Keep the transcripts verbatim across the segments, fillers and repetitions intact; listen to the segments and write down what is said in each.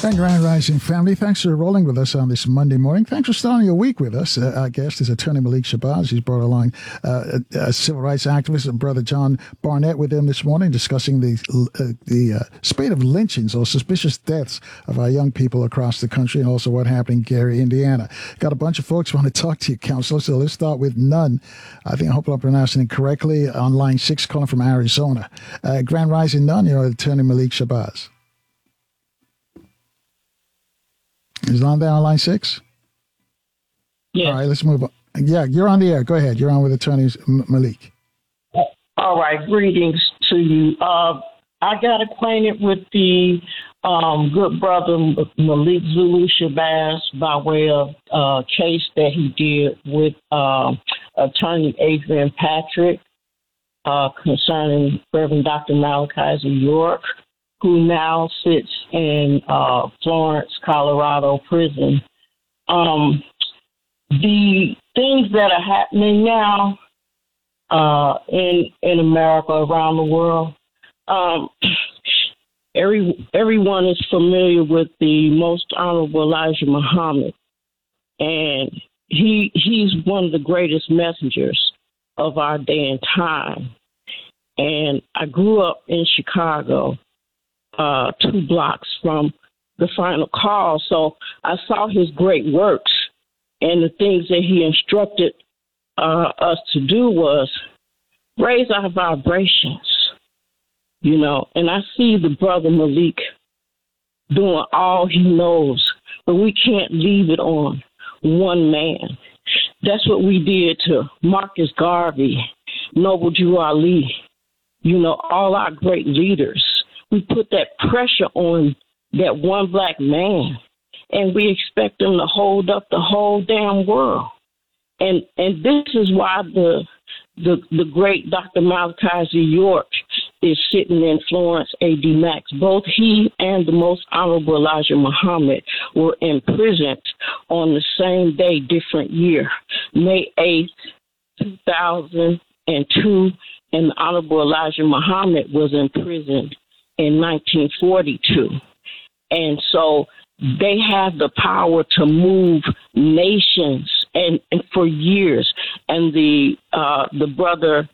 And Grand Rising family, thanks for rolling with us on this Monday morning. Thanks for starting your week with us. Uh, our guest is attorney Malik Shabazz. He's brought along uh, a, a civil rights activist and brother John Barnett with him this morning, discussing the uh, the uh, spate of lynchings or suspicious deaths of our young people across the country, and also what happened in Gary, Indiana. Got a bunch of folks who want to talk to you, counselor. So let's start with Nunn. I think I hope I'm pronouncing it correctly. On line six, calling from Arizona. Uh, Grand Rising Nunn, you're attorney Malik Shabazz. Is on there on line six? Yeah. All right, let's move on. Yeah, you're on the air. Go ahead. You're on with attorney Malik. All right. Greetings to you. Uh, I got acquainted with the um, good brother Malik Zulu Shabazz by way of a uh, case that he did with uh, attorney Adrian Patrick uh, concerning Reverend Doctor Malachi Z. York, who now sits in uh, Florence, Colorado prison. Um, the things that are happening now uh, in in America, around the world, um, every everyone is familiar with the Most Honorable Elijah Muhammad, and he he's one of the greatest messengers of our day and time. And I grew up in Chicago, Uh, two blocks from the final call. So I saw his great works, and the things that he instructed uh, us to do was raise our vibrations, you know. And I see the brother Malik doing all he knows, but we can't leave it on one man. That's what we did to Marcus Garvey, Noble Drew Ali, you know, all our great leaders. We put that pressure on that one black man, and we expect him to hold up the whole damn world. And and this is why the the the great Doctor Malachi Z. York is sitting in Florence A D Max. Both he and the Most Honorable Elijah Muhammad were imprisoned on the same day, different year, May eighth, two thousand two, and the Honorable Elijah Muhammad was imprisoned in nineteen forty-two. And so they have the power to move nations, and, and for years. And the uh, the brother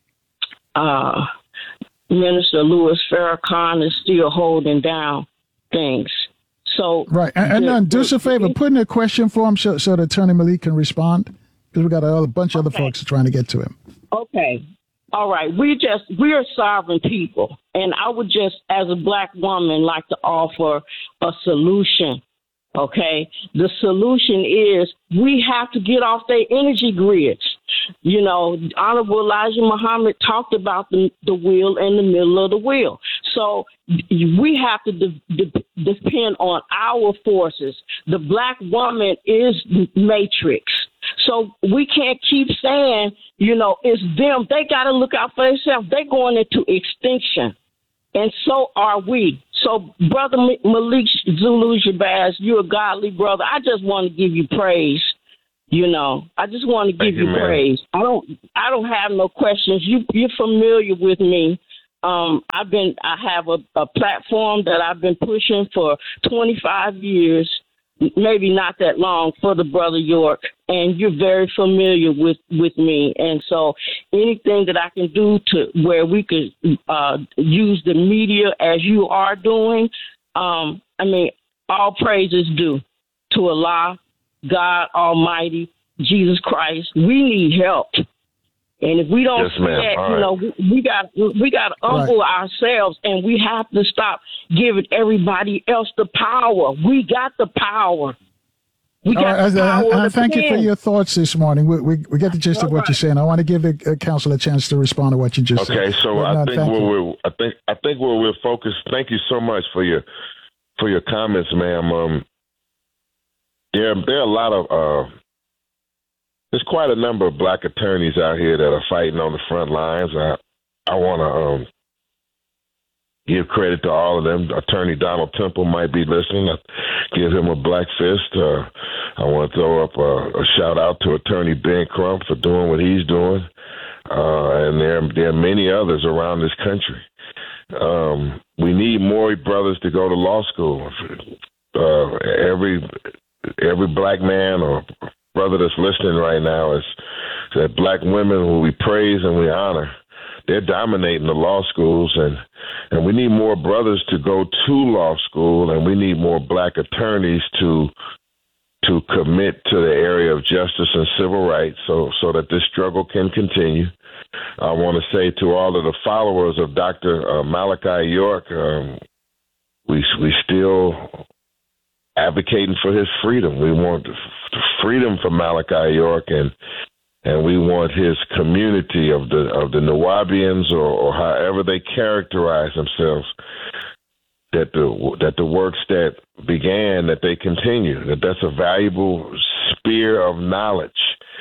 uh, Minister Louis Farrakhan is still holding down things. So right, and, and the, uh, do us a favor, the, put in a question for him so, so that Attorney Malik can respond, because we got a, a bunch of okay. other folks trying to get to him. Okay. All right, we just, we're sovereign people, and I would just, as a black woman, like to offer a solution, okay? The solution is we have to get off their energy grids. You know, Honorable Elijah Muhammad talked about the, the wheel in the middle of the wheel. So we have to de- de- depend on our forces. The black woman is matrix. So we can't keep saying, you know, it's them. They got to look out for themselves. They're going into extinction. And so are we. So, Brother Malik Zulu Shabazz, you're a godly brother. I just want to give you praise. You know, I just want to give Thank you, you man. praise. I don't I don't have no questions. You, you're familiar with me. Um, I've been, I have a, a platform that I've been pushing for twenty-five years. Maybe not that long, for the brother York, and you're very familiar with, with me. And so anything that I can do to where we could uh, use the media as you are doing, um, I mean, all praise is due to Allah, God Almighty, Jesus Christ. We need help. And if we don't yes, see that, All you right. know, we, we got we got to humble right. ourselves, and we have to stop giving everybody else the power. We got the power. We got All right, the I, power. I, I to thank you for plan. your thoughts this morning. We we, we get the gist All of what right. you're saying. I want to give the uh, counsel a chance to respond to what you just said. Okay, so But, I no, think thank where you. we're I think I think where we're focused. Thank you so much for your for your comments, ma'am. Um, there there are a lot of uh, there's quite a number of black attorneys out here that are fighting on the front lines. I I want to um, give credit to all of them. Attorney Donald Temple might be listening. I give him a black fist. Uh, I want to throw up a, a shout out to Attorney Ben Crump for doing what he's doing. Uh, and there, there are many others around this country. Um, we need more brothers to go to law school. uh, every every black man or brother that's listening right now is that black women who we praise and we honor, they're dominating the law schools, and, and we need more brothers to go to law school, and we need more black attorneys to to commit to the area of justice and civil rights so, so that this struggle can continue. I want to say to all of the followers of Doctor Uh, Malachi York, um, we we still advocating for his freedom. We want freedom for Malachi York, and and we want his community of the of the Nuwaubians, or, or however they characterize themselves, that the that the works that began, that they continue, that that's a valuable spear of knowledge,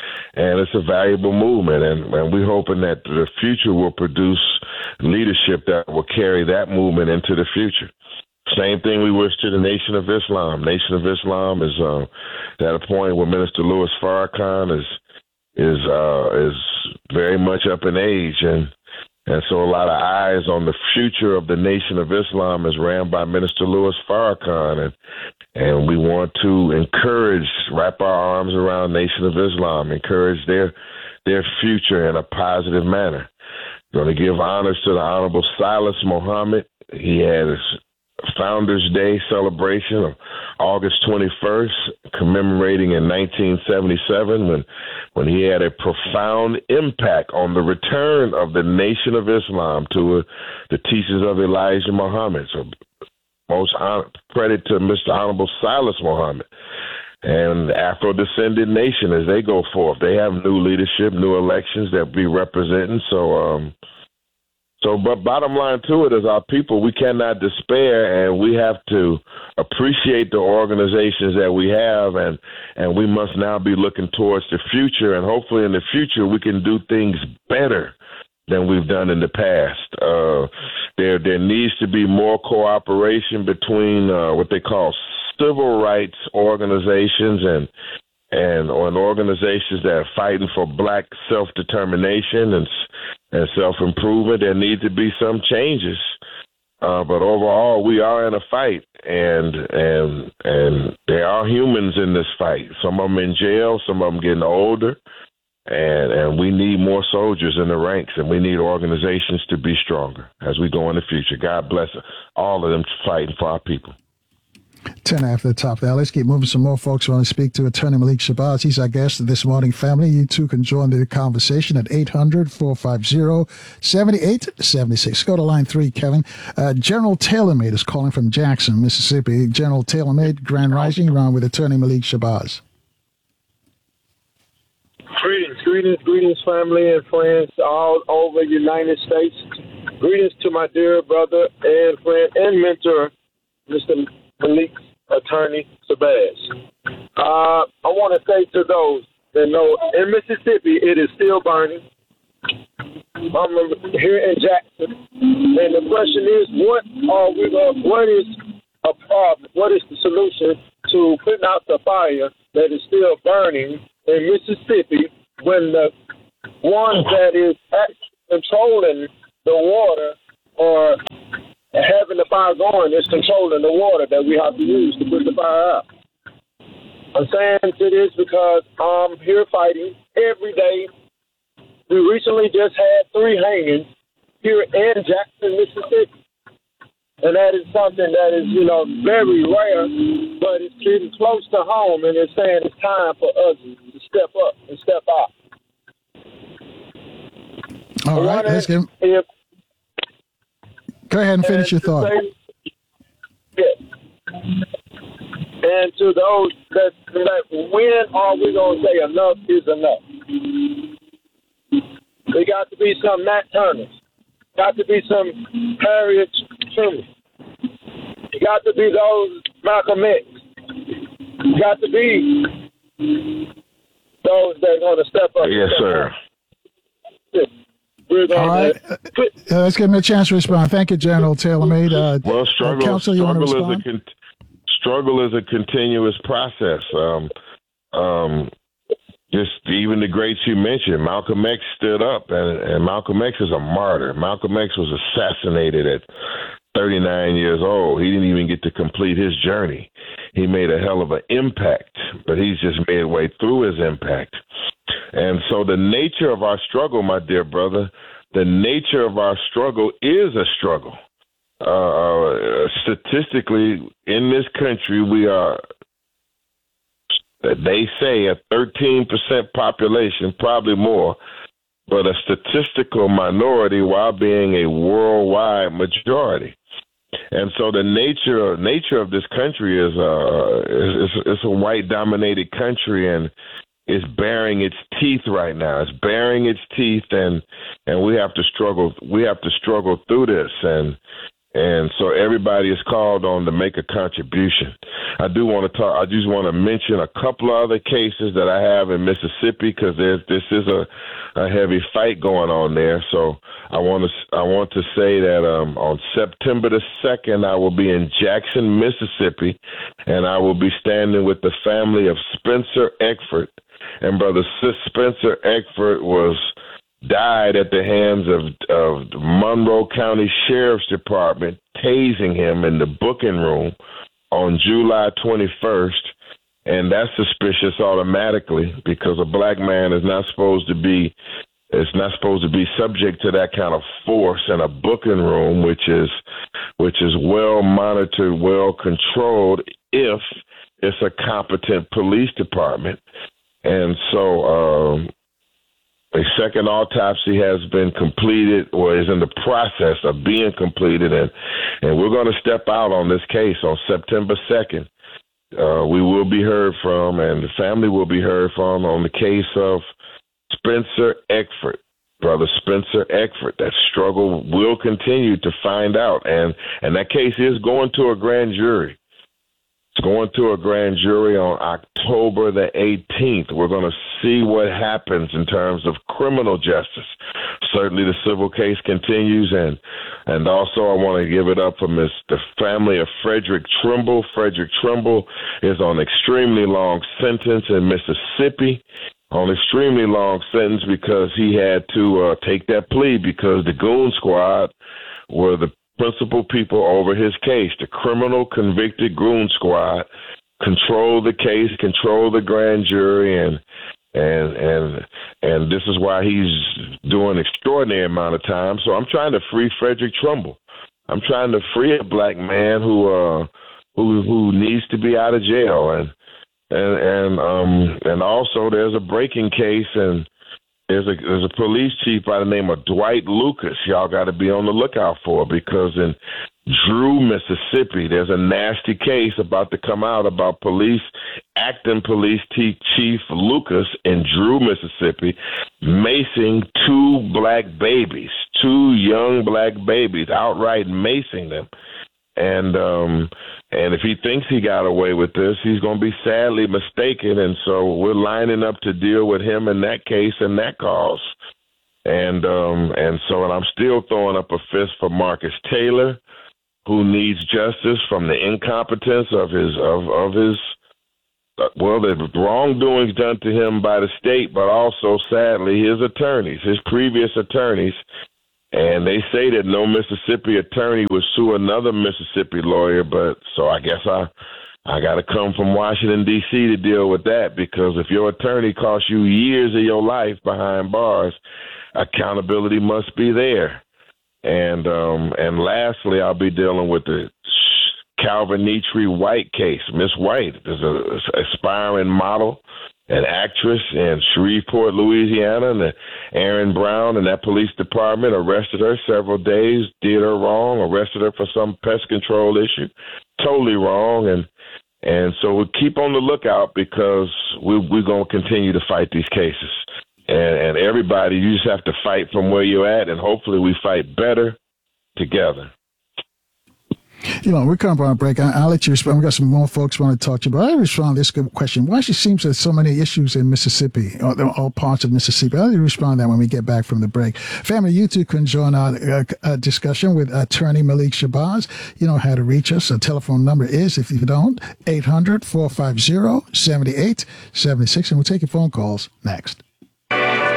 and it's a valuable movement, and, and we're hoping that the future will produce leadership that will carry that movement into the future. Same thing we wish to the Nation of Islam. Nation of Islam is uh, at a point where Minister Louis Farrakhan is is uh, is very much up in age, and And so a lot of eyes on the future of the Nation of Islam is ran by Minister Louis Farrakhan. And, and we want to encourage, wrap our arms around Nation of Islam, encourage their their future in a positive manner. Going to give honors to the Honorable Silas Muhammad. He had his Founders Day celebration of August twenty-first, commemorating in nineteen seventy-seven when when he had a profound impact on the return of the Nation of Islam to uh, the teachings of Elijah Muhammad. So most honor, credit to Mister Honorable Silas Muhammad and the Afro-descended nation as they go forth. They have new leadership, new elections that be representing. So, um, So, but bottom line to it is our people, we cannot despair, and we have to appreciate the organizations that we have, and, and we must now be looking towards the future, and hopefully in the future we can do things better than we've done in the past. Uh, there, there needs to be more cooperation between uh, what they call civil rights organizations and and on organizations that are fighting for black self-determination and and self-improvement. There need to be some changes. Uh, but overall, we are in a fight, and and and there are humans in this fight. Some of them in jail, some of them getting older, and, and we need more soldiers in the ranks, and we need organizations to be stronger as we go in the future. God bless all of them fighting for our people. ten after the top there. Let's keep moving. Some more folks want to speak to Attorney Malik Shabazz. He's our guest this morning, family. You too can join the conversation at eight hundred, four five zero, seven eight seven six. Go to line three, Kevin. Uh, General TaylorMade is calling from Jackson, Mississippi. General TaylorMade, Grand Rising, around with Attorney Malik Shabazz. Greetings, greetings, greetings, family and friends all over the United States. Greetings to my dear brother and friend and mentor, Mister Malik Attorney Shabazz. Uh, I want to say to those that know in Mississippi it is still burning. I'm here in Jackson, and the question is, what are we going? What is a problem? What is the solution to putting out the fire that is still burning in Mississippi when the ones that is actually controlling the water or having the fire going is controlling the water that we have to use to put the fire out? I'm saying to this because I'm here fighting every day. We recently just had three hangings here in Jackson, Mississippi. And that is something that is, you know, very rare, but it's getting close to home, and it's saying it's time for us to step up and step out. All right, let's get him. If, Go ahead and finish your thought. Say, yeah. And to those that, that when are we going to say enough is enough? There got to be some Nat Turners. Got to be some Harriet Truman. Got to be those Malcolm X. Got to be those that are going to step up. Yes, sir. We're going All right. to Uh, let's give him a chance to respond. Thank you, General TaylorMade. Uh, Well, struggle, uh, Counsel, you want to struggle is a respond? con- struggle is a continuous process. Um, um, just even the greats you mentioned, Malcolm X stood up, and, and Malcolm X is a martyr. Malcolm X was assassinated at thirty-nine years old. He didn't even get to complete his journey. he made a hell of an impact, but he's just midway through his impact. And so the nature of our struggle, my dear brother, the nature of our struggle is a struggle. Uh, statistically, in this country, we are, they say, a thirteen percent population, probably more, but a statistical minority while being a worldwide majority. And so the nature nature of this country is uh is it's a white dominated country, and it's bearing its teeth right now. It's bearing its teeth, and and we have to struggle. We have to struggle through this, and and so everybody is called on to make a contribution. I do want to talk. I just want to mention a couple of other cases that I have in Mississippi, because there's this is a, a heavy fight going on there. So I want to I want to say that um, on September the second, I will be in Jackson, Mississippi, and I will be standing with the family of Spencer Eckford. And Brother Spencer Eckford was died at the hands of, of the Monroe County Sheriff's Department, tasing him in the booking room on July twenty-first. And that's suspicious automatically, because a black man is not supposed to be is not supposed to be subject to that kind of force in a booking room, which is which is well monitored, well controlled, if it's a competent police department. And so um, a second autopsy has been completed, or is in the process of being completed, and, and we're going to step out on this case on September second. Uh, we will be heard from, and the family will be heard from, on the case of Spencer Eckford, Brother Spencer Eckford. That struggle will continue to find out, and, and that case is going to a grand jury. It's going to a grand jury on October the eighteenth. We're going to see what happens in terms of criminal justice. Certainly the civil case continues, and and also I want to give it up for Miss the family of Frederick Trimble. Frederick Trimble is on extremely long sentence in Mississippi, on extremely long sentence because he had to uh, take that plea because the Goon Squad were the principal people over his case. The criminal convicted Goon Squad control the case, control the grand jury, and and and and this is why he's doing an extraordinary amount of time. So I'm trying to free Frederick Trimble. I'm trying to free a black man who uh who who needs to be out of jail, and and and um and also there's a breaking case, and There's a there's a police chief by the name of Dwight Lucas. Y'all got to be on the lookout for, because in Drew, Mississippi, there's a nasty case about to come out about police, acting police chief Lucas in Drew, Mississippi, macing two black babies, two young black babies, outright macing them. And um, and if he thinks he got away with this, he's going to be sadly mistaken. And so we're lining up to deal with him in that case and that cause. And um, and so and I'm still throwing up a fist for Marcus Taylor, who needs justice from the incompetence of his of of his uh, well, the wrongdoings done to him by the state, but also sadly his attorneys, his previous attorneys. And they say that no Mississippi attorney would sue another Mississippi lawyer, but so I guess I I got to come from Washington, D C to deal with that, because if your attorney costs you years of your life behind bars, accountability must be there. And um, and lastly, I'll be dealing with the Calvin Neetry White case. Miss White is an aspiring model, an actress in Shreveport, Louisiana, and Aaron Brown and that police department arrested her several days, did her wrong, arrested her for some pest control issue, totally wrong. And and so we keep on the lookout, because we, we're going to continue to fight these cases. And, and everybody, you just have to fight from where you're at, and hopefully we fight better together. You know, we're coming on a break. I, I'll let you respond. We've got some more folks want to talk to you, but I respond to this good question. Why it seems there's so many issues in Mississippi, or all parts of Mississippi? I'll respond to that when we get back from the break. Family, you too can join our uh, uh, discussion with attorney Malik Shabazz. You know how to reach us. Our telephone number is, if you don't, eight hundred, four five zero, seven eight seven six, and we'll take your phone calls next.